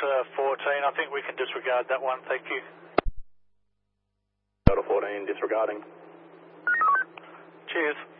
14, I think we can disregard that one, thank you. Delta 14, disregarding. Cheers.